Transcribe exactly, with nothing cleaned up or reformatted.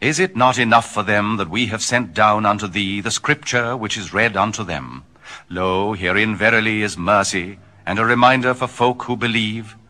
Is it not enough for them that we have sent down unto thee the scripture which is read unto them? Lo, herein verily is mercy, and a reminder for folk who believe.